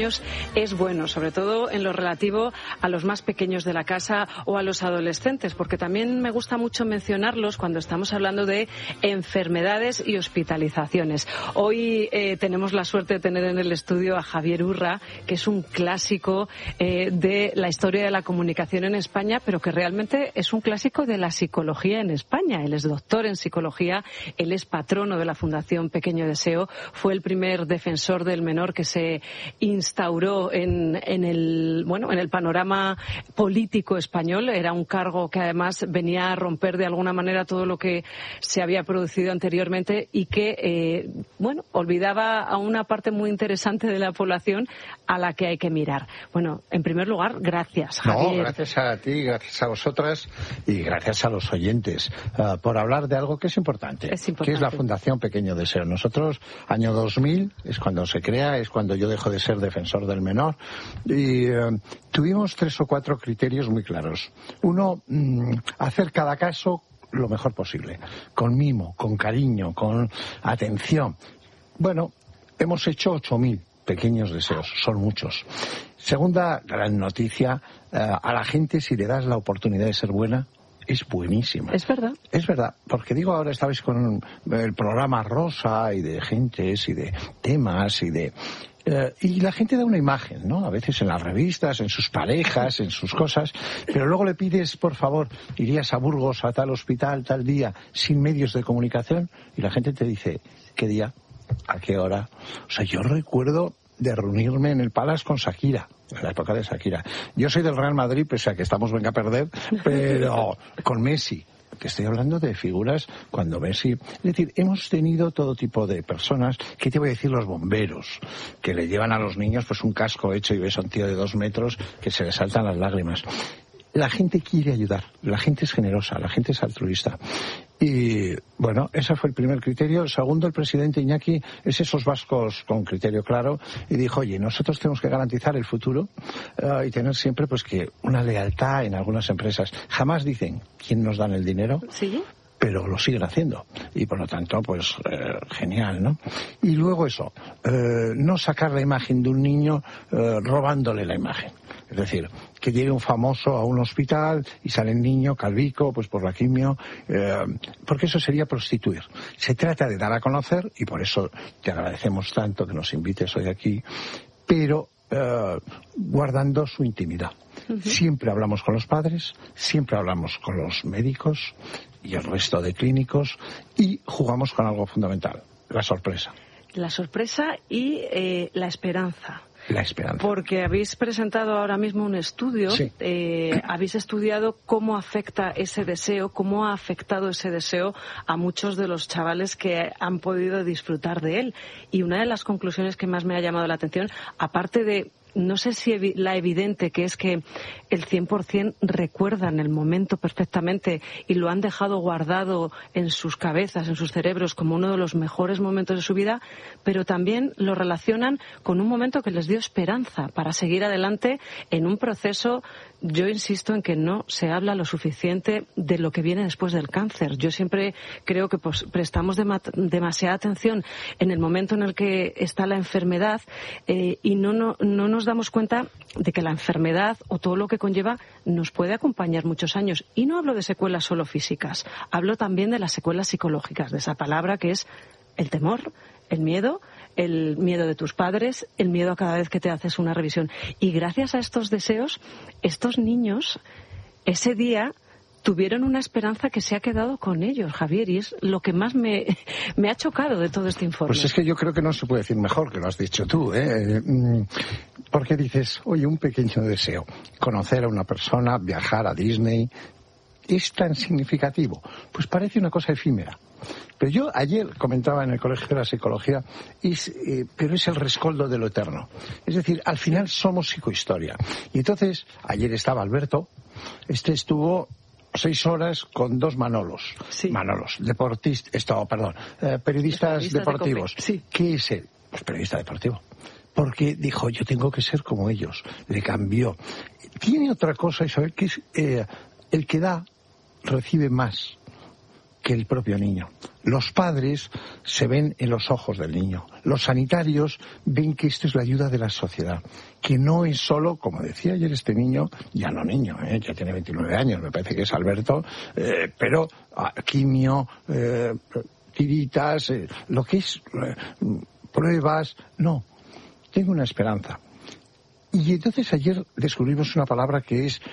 es bueno, sobre todo en lo relativo a los más pequeños de la casa o a los adolescentes, porque también me gusta mucho mencionarlos cuando estamos hablando de enfermedades y hospitalizaciones. Hoy tenemos la suerte de tener en el estudio a Javier Urra, que es un clásico de la historia de la comunicación en España, pero que realmente es un clásico de la psicología en España. Él es doctor en psicología, él es patrono de la Fundación Pequeño Deseo, fue el primer defensor del menor que se instauró en el panorama político español. Era un cargo que además venía a romper de alguna manera todo lo que se había producido anteriormente y que olvidaba a una parte muy interesante de la población a la que hay que mirar. Bueno, en primer lugar, gracias, Javier. No, gracias a ti, gracias a vosotras y gracias a los oyentes por hablar de algo que es importante, que es la Fundación Pequeño Deseo. Nosotros, año 2000, es cuando se crea, es cuando yo dejo de ser defensor del menor, y tuvimos 3 o 4 criterios muy claros. Uno, hacer cada caso lo mejor posible, con mimo, con cariño, con atención. Bueno, hemos hecho 8.000 pequeños deseos, son muchos. Segunda gran noticia, a la gente, si le das la oportunidad de ser buena, es buenísima. Es verdad. Es verdad, porque digo, ahora estabais con el programa Rosa y de gentes y de temas y la gente da una imagen, ¿no? A veces en las revistas, en sus parejas, en sus cosas, pero luego le pides, por favor, irías a Burgos, a tal hospital, tal día, sin medios de comunicación, y la gente te dice, ¿qué día? ¿A qué hora? O sea, yo recuerdo de reunirme en el Palace con Shakira, en la época de Shakira. Yo soy del Real Madrid, pese a que estamos venga a perder, pero con Messi. Que estoy hablando de figuras cuando Messi... Es decir, hemos tenido todo tipo de personas, ¿qué te voy a decir? Los bomberos, que le llevan a los niños pues un casco hecho y ves a un tío de 2 metros que se le saltan las lágrimas. La gente quiere ayudar, la gente es generosa, la gente es altruista. Y bueno, ese fue el primer criterio. El segundo, el presidente Iñaki, es esos vascos con criterio claro, y dijo, oye, nosotros tenemos que garantizar el futuro y tener siempre pues que una lealtad en algunas empresas. Jamás dicen quién nos dan el dinero. ¿Sí? Pero lo siguen haciendo y por lo tanto pues genial, ¿no? Y luego eso, no sacar la imagen de un niño robándole la imagen. Es decir, que llegue un famoso a un hospital y sale el niño calvico pues por la quimio, porque eso sería prostituir. Se trata de dar a conocer, y por eso te agradecemos tanto que nos invites hoy aquí, pero guardando su intimidad. Siempre hablamos con los padres, siempre hablamos con los médicos y el resto de clínicos, y jugamos con algo fundamental, la sorpresa. La sorpresa y la esperanza. La esperanza. Porque habéis presentado ahora mismo un estudio, sí. Habéis estudiado cómo afecta ese deseo, cómo ha afectado ese deseo a muchos de los chavales que han podido disfrutar de él. Y una de las conclusiones que más me ha llamado la atención, aparte de, no sé si la evidente, que es que el 100% recuerdan el momento perfectamente y lo han dejado guardado en sus cabezas, en sus cerebros, como uno de los mejores momentos de su vida, pero también lo relacionan con un momento que les dio esperanza para seguir adelante en un proceso. Yo insisto en que no se habla lo suficiente de lo que viene después del cáncer. Yo siempre creo que prestamos demasiada atención en el momento en el que está la enfermedad y no nos damos cuenta de que la enfermedad o todo lo que conlleva nos puede acompañar muchos años. Y no hablo de secuelas solo físicas, hablo también de las secuelas psicológicas, de esa palabra que es el temor, el miedo de tus padres, el miedo a cada vez que te haces una revisión. Y gracias a estos deseos, estos niños, ese día, tuvieron una esperanza que se ha quedado con ellos, Javier, y es lo que más me ha chocado de todo este informe. Pues es que yo creo que no se puede decir mejor que lo has dicho tú, porque dices, oye, un pequeño deseo, conocer a una persona, viajar a Disney, ¿es tan significativo? Pues parece una cosa efímera. Pero yo ayer comentaba en el Colegio de la Psicología, pero es el rescoldo de lo eterno. Es decir, al final somos psicohistoria. Y entonces, ayer estaba Alberto, estuvo 6 horas con 2 Manolos. Sí. Manolos, periodistas deportivos. Sí. ¿Qué es él? Pues periodista deportivo. Porque dijo, yo tengo que ser como ellos. Le cambió. Tiene otra cosa, Isabel, que es el que da, recibe más. que el propio niño. Los padres se ven en los ojos del niño. Los sanitarios ven que esto es la ayuda de la sociedad. Que no es solo, como decía ayer este niño, ya no niño, ya tiene 29 años, me parece que es Alberto, pero quimio, tiritas, lo que es pruebas, no. Tengo una esperanza. Y entonces ayer descubrimos una palabra que es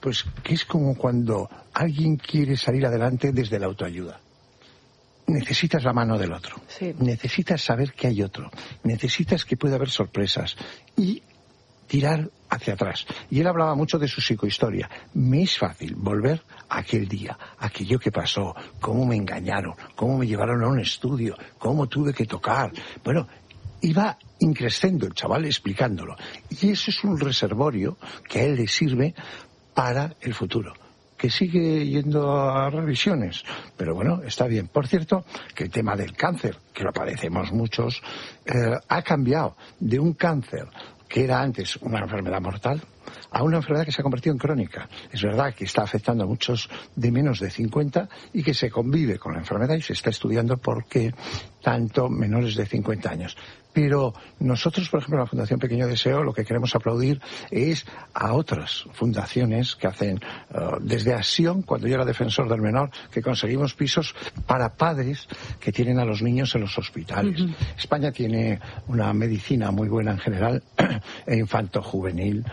como cuando alguien quiere salir adelante desde la autoayuda. Necesitas la mano del otro. Sí. Necesitas saber que hay otro. Necesitas que pueda haber sorpresas. Y tirar hacia atrás. Y él hablaba mucho de su psicohistoria. Me es fácil volver a aquel día, aquello que pasó, cómo me engañaron, cómo me llevaron a un estudio, cómo tuve que tocar. Bueno, iba increciendo el chaval explicándolo. Y eso es un reservorio que a él le sirve para el futuro, que sigue yendo a revisiones, pero bueno, está bien. Por cierto, que el tema del cáncer, que lo padecemos muchos, ha cambiado de un cáncer que era antes una enfermedad mortal a una enfermedad que se ha convertido en crónica. Es verdad que está afectando a muchos de menos de 50 y que se convive con la enfermedad y se está estudiando por qué tanto menores de 50 años. Pero nosotros, por ejemplo, en la Fundación Pequeño Deseo, lo que queremos aplaudir es a otras fundaciones que hacen, desde Acción, cuando yo era defensor del menor, que conseguimos pisos para padres que tienen a los niños en los hospitales. Uh-huh. España tiene una medicina muy buena en general, e infanto-juvenil,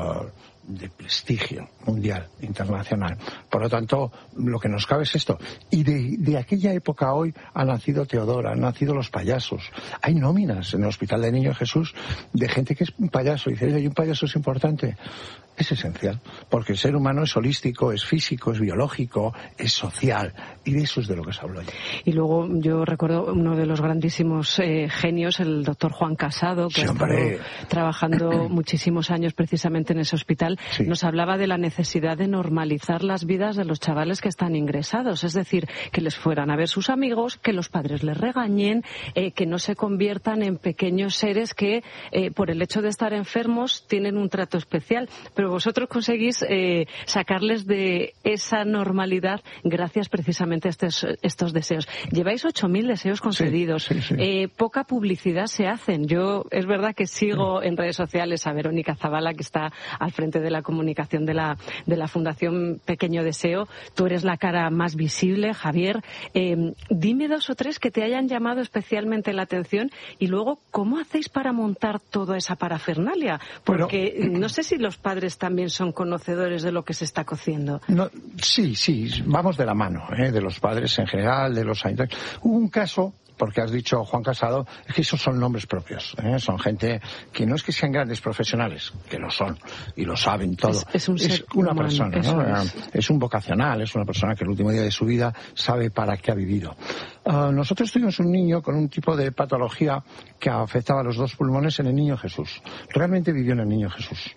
de prestigio mundial, internacional. Por lo tanto, lo que nos cabe es esto. Y de aquella época a hoy ha nacido Teodora, han nacido los payasos. Hay nóminas en el Hospital de Niño Jesús de gente que es un payaso. Y dice, ¿y un payaso es importante? Es esencial, porque el ser humano es holístico, es físico, es biológico, es social, y de eso es de lo que se habló ayer. Y luego yo recuerdo uno de los grandísimos genios, el doctor Juan Casado, que ha estado trabajando muchísimos años precisamente en ese hospital, sí. Nos hablaba de la necesidad de normalizar las vidas de los chavales que están ingresados, es decir, que les fueran a ver sus amigos, que los padres les regañen, que no se conviertan en pequeños seres que por el hecho de estar enfermos tienen un trato especial. Pero vosotros conseguís sacarles de esa normalidad gracias precisamente a estos deseos. Lleváis 8.000 deseos concedidos. Sí, sí, sí. Poca publicidad se hacen. Yo es verdad que sigo en redes sociales a Verónica Zavala, que está al frente de la comunicación de la Fundación Pequeño Deseo. Tú eres la cara más visible, Javier. Dime 2 o 3 que te hayan llamado especialmente la atención y luego, ¿cómo hacéis para montar toda esa parafernalia? Porque no sé si los padres también son conocedores de lo que se está cociendo. No, sí, vamos de la mano, de los padres en general, de los sanitarios. Hubo un caso, porque has dicho Juan Casado, es que esos son nombres propios, son gente que no es que sean grandes profesionales, que lo son y lo saben todo. Es una persona, ¿no? Es un vocacional, es una persona que el último día de su vida sabe para qué ha vivido. Nosotros tuvimos un niño con un tipo de patología que afectaba a los 2 pulmones en el Niño Jesús. Realmente vivió en el Niño Jesús.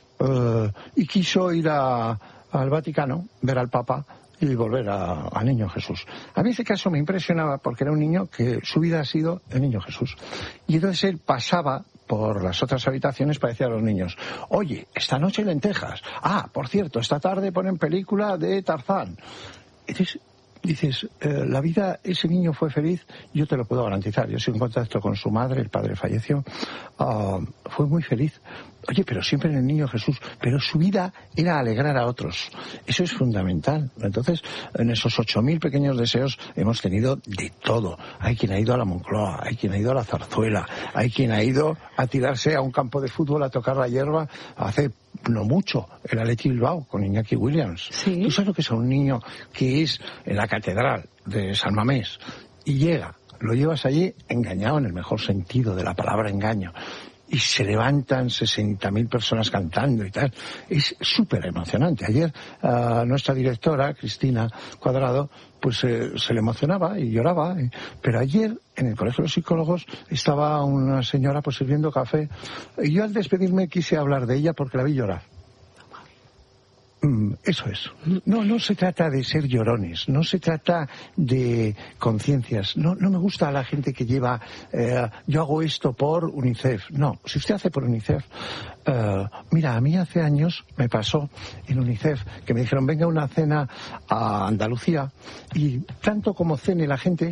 Y quiso ir al Vaticano, ver al Papa y volver a Niño Jesús. A mí ese caso me impresionaba porque era un niño que su vida ha sido el Niño Jesús. Y entonces él pasaba por las otras habitaciones para decir a los niños, oye, esta noche lentejas. Ah, por cierto, esta tarde ponen película de Tarzán. Entonces dices, la vida, ese niño fue feliz, yo te lo puedo garantizar. Yo estoy en contacto con su madre, el padre falleció, fue muy feliz. Oye, pero siempre en el Niño Jesús, pero su vida era alegrar a otros. Eso es fundamental. Entonces, en esos 8.000 pequeños deseos hemos tenido de todo. Hay quien ha ido a la Moncloa, hay quien ha ido a la Zarzuela, hay quien ha ido a tirarse a un campo de fútbol a tocar la hierba hace no mucho, el Athletic Bilbao con Iñaki Williams. ¿Sí? ¿Tú sabes lo que es a un niño que es en la catedral de San Mamés y llega, lo llevas allí engañado en el mejor sentido de la palabra engaño? Y se levantan 60.000 personas cantando y tal. Es súper emocionante. Ayer nuestra directora, Cristina Cuadrado, pues se le emocionaba y lloraba. Pero ayer, en el Colegio de los Psicólogos, estaba una señora pues sirviendo café. Y yo al despedirme quise hablar de ella porque la vi llorar. Eso es. No se trata de ser llorones, no se trata de conciencias. No me gusta la gente que lleva, yo hago esto por UNICEF. No, si usted hace por UNICEF, mira, a mí hace años me pasó en UNICEF que me dijeron, venga una cena a Andalucía y tanto como cene la gente,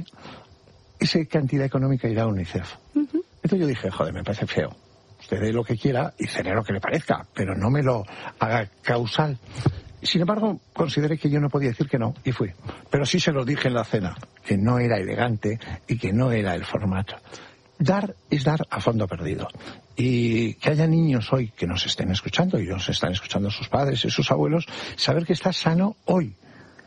esa cantidad económica irá a UNICEF. Entonces yo dije, joder, me parece feo. Usted dé lo que quiera y cene lo que le parezca, pero no me lo haga causal. Sin embargo, consideré que yo no podía decir que no, y fui. Pero sí se lo dije en la cena, que no era elegante y que no era el formato. Dar es dar a fondo perdido. Y que haya niños hoy que nos estén escuchando, y nos están escuchando sus padres y sus abuelos, saber que está sano hoy.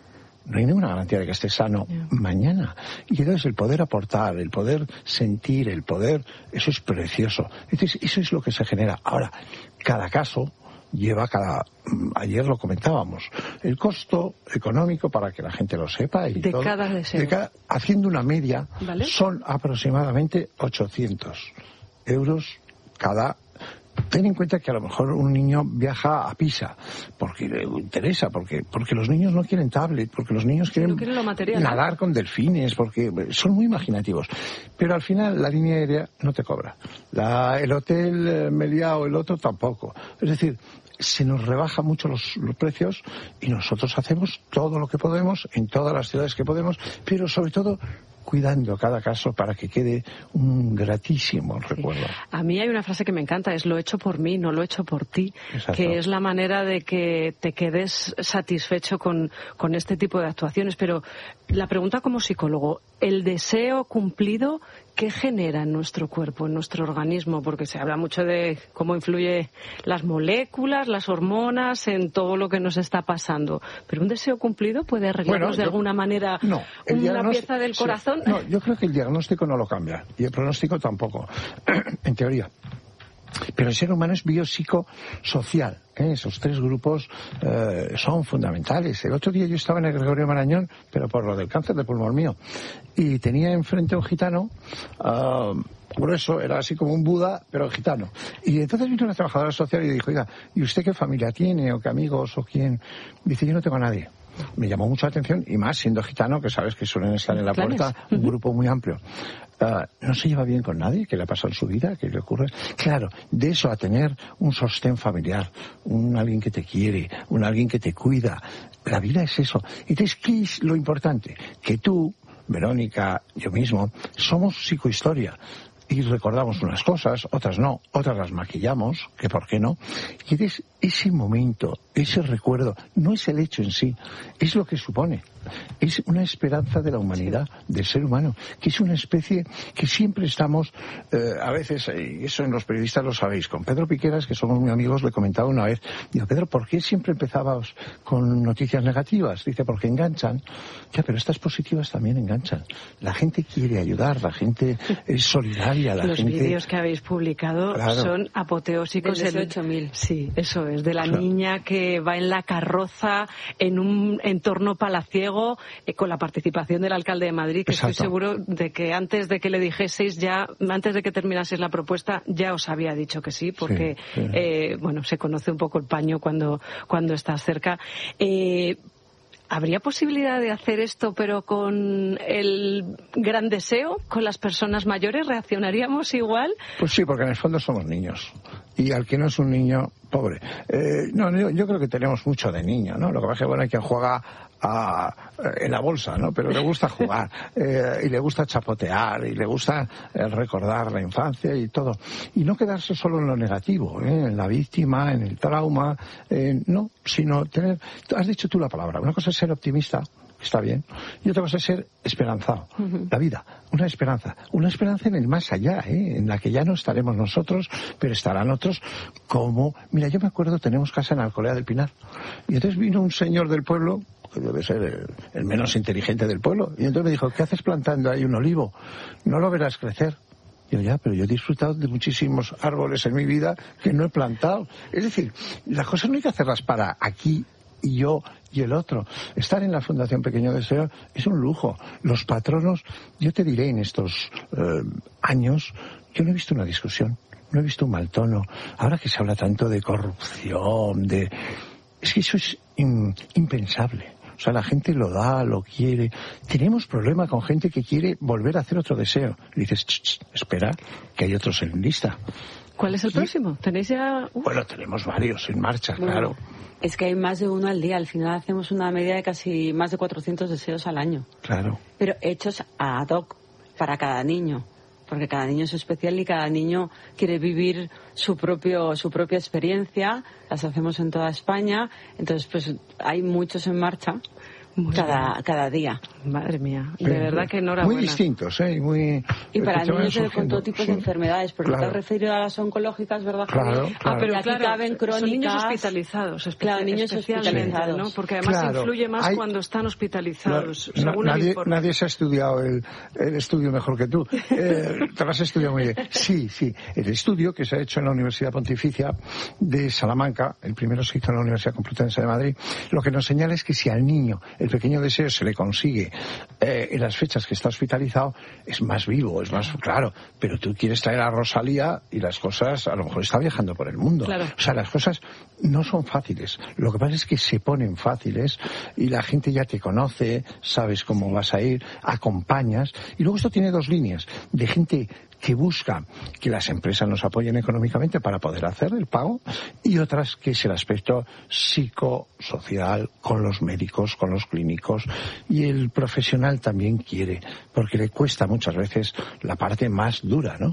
No hay ninguna garantía de que esté sano mañana. Y entonces el poder aportar, el poder sentir, el poder, eso es precioso. Entonces, eso es lo que se genera. Ahora, cada caso lleva ayer lo comentábamos, el costo económico, para que la gente lo sepa, y de todo, cada deseo. Haciendo una media, ¿vale? Son aproximadamente 800 euros cada. Ten en cuenta que a lo mejor un niño viaja a Pisa porque le interesa, porque los niños no quieren tablet, porque los niños quieren lo material, nadar con delfines, porque son muy imaginativos. Pero al final la línea aérea no te cobra. El hotel Meliá o el otro tampoco. Es decir, se nos rebaja mucho los precios y nosotros hacemos todo lo que podemos en todas las ciudades que podemos, pero sobre todo cuidando cada caso para que quede un gratísimo recuerdo. A mí hay una frase que me encanta, es lo hecho por mí, no lo hecho por ti. Exacto. Que es la manera de que te quedes satisfecho con este tipo de actuaciones. Pero la pregunta como psicólogo, ¿el deseo cumplido qué genera en nuestro cuerpo, en nuestro organismo? Porque se habla mucho de cómo influye las moléculas, las hormonas, en todo lo que nos está pasando. ¿Pero un deseo cumplido puede arreglarnos de alguna manera una pieza del corazón? No, yo creo que el diagnóstico no lo cambia y el pronóstico tampoco, en teoría. Pero el ser humano es biopsicosocial, esos tres grupos son fundamentales. El otro día yo estaba en el Gregorio Marañón, pero por lo del cáncer de pulmón mío, y tenía enfrente a un gitano, grueso, era así como un Buda, pero gitano. Y entonces vino una trabajadora social y dijo, oiga, ¿y usted qué familia tiene, o qué amigos, o quién? Dice, yo no tengo a nadie. Me llamó mucho la atención, y más siendo gitano, que sabes que suelen estar en la puerta, un grupo muy amplio. ¿No se lleva bien con nadie? ¿Qué le ha pasado en su vida? ¿Qué le ocurre? Claro, de eso a tener un sostén familiar, alguien que te quiere, alguien que te cuida. La vida es eso. Entonces, ¿qué es lo importante? Que tú, Verónica, yo mismo, somos psicohistoria. Y recordamos unas cosas, otras no, otras las maquillamos, que por qué no. Y es ese momento, ese recuerdo, no es el hecho en sí, es lo que supone. Es una esperanza de la humanidad, del ser humano, que es una especie que siempre estamos, a veces, y eso en los periodistas lo sabéis, con Pedro Piqueras, que somos muy amigos, le comentaba una vez, digo, Pedro, ¿por qué siempre empezabas con noticias negativas? Dice, porque enganchan. Ya, pero estas positivas también enganchan. La gente quiere ayudar, la gente es solidaria, Los vídeos que habéis publicado son apoteósicos. El 18.000. Sí, eso es, de la niña que va en la carroza en un entorno palaciego, con la participación del alcalde de Madrid, que estoy seguro de que antes de que le dijeseis antes de que terminaseis la propuesta, ya os había dicho que sí, porque se conoce un poco el paño cuando estás cerca. ¿Habría posibilidad de hacer esto, pero con el gran deseo, con las personas mayores? ¿Reaccionaríamos igual? Pues sí, porque en el fondo somos niños. Y al que no es un niño, pobre. Yo creo que tenemos mucho de niño, ¿no? Lo que pasa es que hay quien juega en la bolsa, ¿no? Pero le gusta jugar, y le gusta chapotear, y le gusta recordar la infancia y todo. Y no quedarse solo en lo negativo, en la víctima, en el trauma, no, sino tener... Has dicho tú la palabra, una cosa es ser optimista, está bien, y otra cosa es ser esperanzado. La vida, una esperanza en el más allá, en la que ya no estaremos nosotros, pero estarán otros, como... Mira, yo me acuerdo, tenemos casa en Alcolea del Pinar, y entonces vino un señor del pueblo, que debe ser el menos inteligente del pueblo, y entonces me dijo, ¿qué haces plantando ahí un olivo? No lo verás crecer. Yo pero yo he disfrutado de muchísimos árboles en mi vida que no he plantado. Es decir, las cosas no hay que hacerlas para aquí y yo y el otro. Estar en la Fundación Pequeño Deseo es un lujo. Los patronos, yo te diré, en estos años, yo no he visto una discusión, no he visto un mal tono. Ahora que se habla tanto de corrupción, Es que eso es impensable. O sea, la gente lo da, lo quiere. Tenemos problema con gente que quiere volver a hacer otro deseo. Y dices, espera, que hay otros en lista. ¿Cuál es el próximo? ¿Tenéis ya...? Bueno, tenemos varios en marcha, claro. Es que hay más de uno al día. Al final hacemos una media de casi más de 400 deseos al año. Claro. Pero hechos ad hoc para cada niño. Porque cada niño es especial y cada niño quiere vivir su propia experiencia. Las hacemos en toda España. Entonces, pues hay muchos en marcha cada día. Madre mía, de verdad que enhorabuena. Muy distintos, ¿eh? Y para niños con todo tipo de enfermedades, porque te has referido a las oncológicas, ¿verdad, Javier? Claro. Pero aquí caben crónicas. Son niños hospitalizados, claro, niños hospitalizados, ¿no? Porque además influye más cuando están hospitalizados. Nadie se ha estudiado el estudio mejor que tú. Te lo has estudiado muy bien. Sí, el estudio que se ha hecho en la Universidad Pontificia de Salamanca, el primero se hizo en la Universidad Complutense de Madrid, lo que nos señala es que si al niño el pequeño deseo se le consigue en las fechas que está hospitalizado, es más vivo, es más claro. Pero tú quieres traer a Rosalía y las cosas, a lo mejor está viajando por el mundo. Claro. O sea, las cosas no son fáciles. Lo que pasa es que se ponen fáciles y la gente ya te conoce, sabes cómo vas a ir, acompañas. Y luego esto tiene dos líneas de gente que busca que las empresas nos apoyen económicamente para poder hacer el pago, y otras que es el aspecto psicosocial con los médicos, con los clínicos, y el profesional también quiere, porque le cuesta muchas veces la parte más dura, ¿no?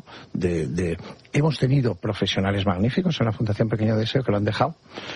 Hemos tenido profesionales magníficos en la Fundación Pequeño Deseo que lo han dejado.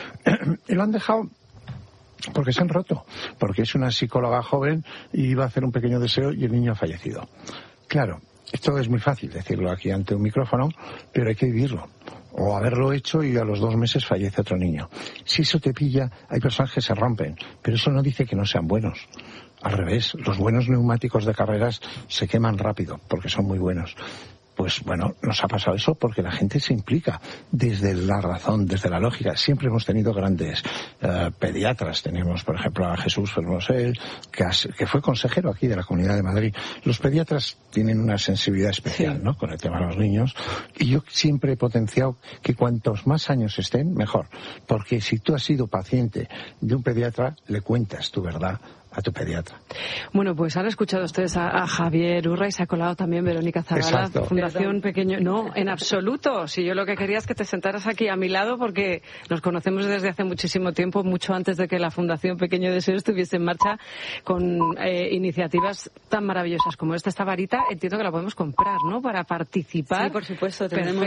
Y lo han dejado porque se han roto, porque es una psicóloga joven y iba a hacer un pequeño deseo y el niño ha fallecido. Claro, esto es muy fácil decirlo aquí ante un micrófono, pero hay que vivirlo. O haberlo hecho y a los 2 meses fallece otro niño. Si eso te pilla, hay personas que se rompen, pero eso no dice que no sean buenos. Al revés, los buenos neumáticos de carreras se queman rápido porque son muy buenos. Pues bueno, nos ha pasado eso porque la gente se implica desde la razón, desde la lógica. Siempre hemos tenido grandes pediatras. Tenemos, por ejemplo, a Jesús Fermosel, que fue consejero aquí de la Comunidad de Madrid. Los pediatras tienen una sensibilidad especial, ¿no?, con el tema de los niños. Y yo siempre he potenciado que cuantos más años estén, mejor. Porque si tú has sido paciente de un pediatra, le cuentas tu verdad a tu pediatra. Bueno, pues han escuchado ustedes a Javier Urra y se ha colado también Verónica Zavala, Fundación Pequeño. No, en absoluto. Si yo lo que quería es que te sentaras aquí a mi lado porque nos conocemos desde hace muchísimo tiempo, mucho antes de que la Fundación Pequeño Deseo estuviese en marcha con iniciativas tan maravillosas como esta varita. Entiendo que la podemos comprar, ¿no?, para participar. Sí, por supuesto.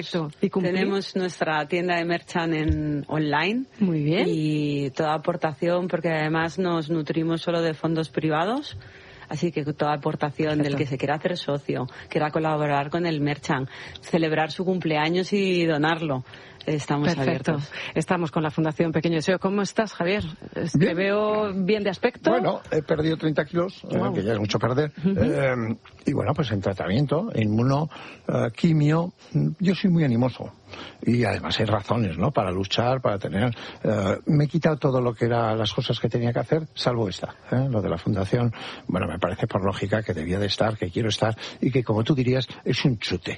Tenemos nuestra tienda de merchan online. Muy bien. Y toda aportación, porque además nos nutrimos solo de fondos privados, así que toda aportación del que se quiera hacer socio, quiera colaborar con el merchant, celebrar su cumpleaños y donarlo, estamos abiertos. Estamos con la Fundación Pequeño Deseo. ¿Cómo estás, Javier? Te veo bien de aspecto. Bueno, he perdido 30 kilos, que ya es mucho perder. Y bueno, pues en tratamiento, inmuno, quimio. Yo soy muy animoso. Y además hay razones, ¿no?, para luchar, para tener... me he quitado todo lo que eran las cosas que tenía que hacer, salvo esta, lo de la Fundación. Bueno, me parece por lógica que debía de estar, que quiero estar, y que, como tú dirías, es un chute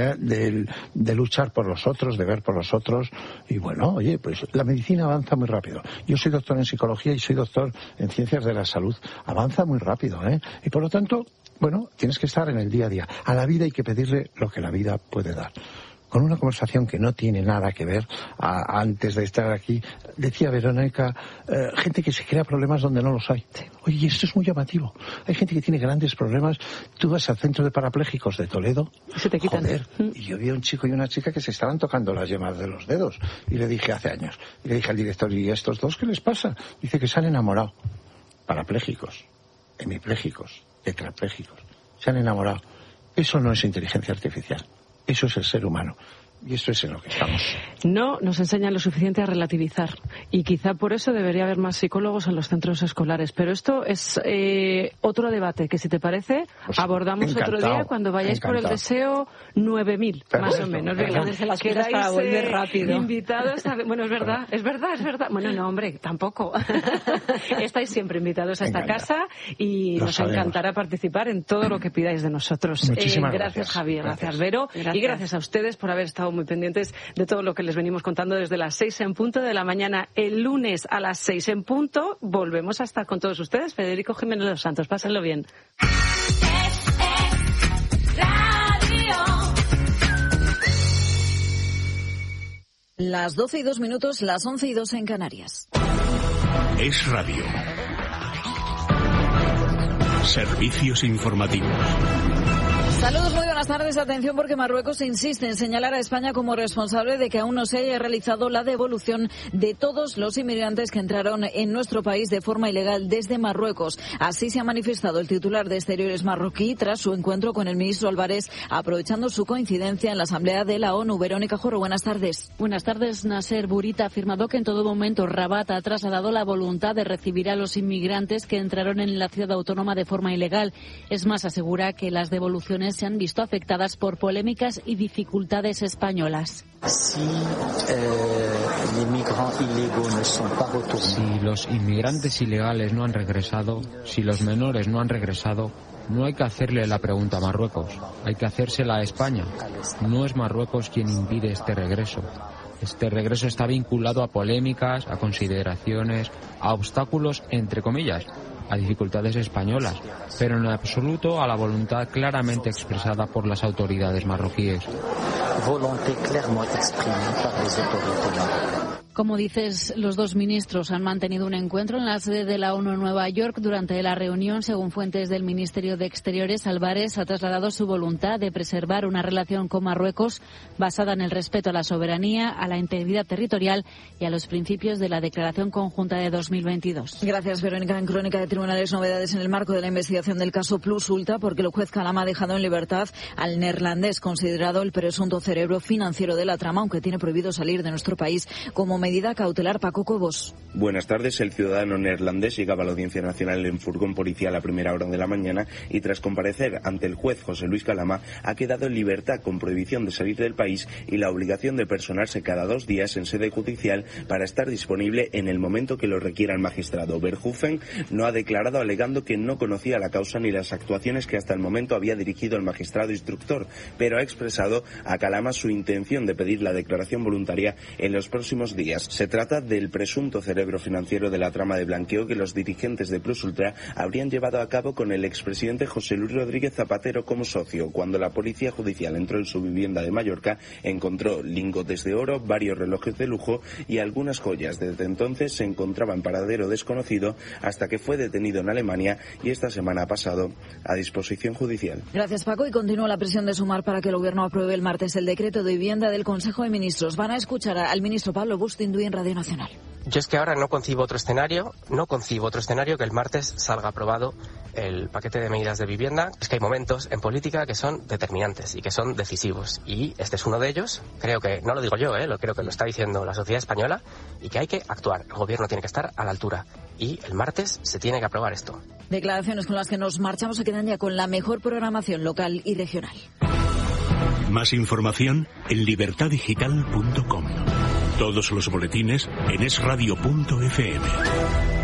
de luchar por los otros, de ver por los otros. Y bueno, oye, pues la medicina avanza muy rápido. Yo soy doctor en psicología y soy doctor en ciencias de la salud. Avanza muy rápido, y por lo tanto, bueno, tienes que estar en el día a día. A la vida hay que pedirle lo que la vida puede dar. Con una conversación que no tiene nada que ver, antes de estar aquí, decía Verónica, gente que se crea problemas donde no los hay. Oye, esto es muy llamativo. Hay gente que tiene grandes problemas. Tú vas al centro de parapléjicos de Toledo, se te quitan. Joder, y yo vi a un chico y una chica que se estaban tocando las yemas de los dedos. Y le dije hace años, y le dije al director, ¿y estos dos qué les pasa? Dice que se han enamorado. Parapléjicos, hemipléjicos, tetrapléjicos. Se han enamorado. Eso no es inteligencia artificial. Eso es el ser humano. Y eso es en lo que estamos. No nos enseñan lo suficiente a relativizar. Y quizá por eso debería haber más psicólogos en los centros escolares. Pero esto es otro debate que, si te parece, pues abordamos otro día cuando vayáis por el deseo 9000, más o menos. Quedáis para volver rápido. Invitados bueno, es verdad. Bueno, no, hombre, tampoco. Estáis siempre invitados a esta casa y nos encantará participar en todo lo que pidáis de nosotros. Muchísimas gracias, Javier. Gracias, Vero. Gracias. Y gracias a ustedes por haber estado muy pendientes de todo lo que les les venimos contando desde las 6 en punto de la mañana. El lunes a las 6 en punto volvemos a estar con todos ustedes. Federico Jiménez Los Santos, pásenlo bien. Las 12:02, las 11:02 en Canarias. Es Radio. Servicios informativos. Saludos, muy buenas tardes. Atención porque Marruecos insiste en señalar a España como responsable de que aún no se haya realizado la devolución de todos los inmigrantes que entraron en nuestro país de forma ilegal desde Marruecos. Así se ha manifestado el titular de Exteriores marroquí tras su encuentro con el ministro Álvarez, aprovechando su coincidencia en la Asamblea de la ONU. Verónica Jorro, buenas tardes. Buenas tardes. Nasser Bourita ha afirmado que en todo momento Rabat ha trasladado la voluntad de recibir a los inmigrantes que entraron en la ciudad autónoma de forma ilegal. Es más, asegura que las devoluciones se han visto afectadas por polémicas y dificultades españolas. Si los inmigrantes ilegales no han regresado, si los menores no han regresado, no hay que hacerle la pregunta a Marruecos, hay que hacérsela a España. No es Marruecos quien impide este regreso. Este regreso está vinculado a polémicas, a consideraciones, a obstáculos, entre comillas, a dificultades españolas, pero en absoluto a la voluntad claramente expresada por las autoridades marroquíes. Como dices, los dos ministros han mantenido un encuentro en la sede de la ONU en Nueva York. Durante la reunión, según fuentes del Ministerio de Exteriores, Álvarez ha trasladado su voluntad de preservar una relación con Marruecos basada en el respeto a la soberanía, a la integridad territorial y a los principios de la Declaración Conjunta de 2022. Gracias, Verónica. En Crónica de Tribunales, novedades en el marco de la investigación del caso Plus Ultra, porque el juez Calama ha dejado en libertad al neerlandés, considerado el presunto cerebro financiero de la trama, aunque tiene prohibido salir de nuestro país como medida cautelar. Paco Cobos. Buenas tardes. El ciudadano neerlandés llegaba a la Audiencia Nacional en furgón policial a primera hora de la mañana y tras comparecer ante el juez José Luis Calama ha quedado en libertad con prohibición de salir del país y la obligación de personarse cada 2 días en sede judicial para estar disponible en el momento que lo requiera el magistrado. Verhoeven no ha declarado, alegando que no conocía la causa ni las actuaciones que hasta el momento había dirigido el magistrado instructor, pero ha expresado a Calama su intención de pedir la declaración voluntaria en los próximos días. Se trata del presunto cerebro financiero de la trama de blanqueo que los dirigentes de Plus Ultra habrían llevado a cabo con el expresidente José Luis Rodríguez Zapatero como socio. Cuando la policía judicial entró en su vivienda de Mallorca, encontró lingotes de oro, varios relojes de lujo y algunas joyas. Desde entonces se encontraba en paradero desconocido hasta que fue detenido en Alemania y esta semana ha pasado a disposición judicial. Gracias, Paco. Y continúa la presión de Sumar para que el Gobierno apruebe el martes el decreto de vivienda del Consejo de Ministros. Van a escuchar al ministro Pablo Bustinduy en Radio Nacional. Yo es que ahora no concibo otro escenario que el martes salga aprobado el paquete de medidas de vivienda. Es que hay momentos en política que son determinantes y que son decisivos. Y este es uno de ellos. Creo que, no lo digo yo, creo que lo está diciendo la sociedad española y que hay que actuar. El Gobierno tiene que estar a la altura. Y el martes se tiene que aprobar esto. Declaraciones con las que nos marchamos, se quedan ya con la mejor programación local y regional. Más información en libertadigital.com. Todos los boletines en esradio.fm.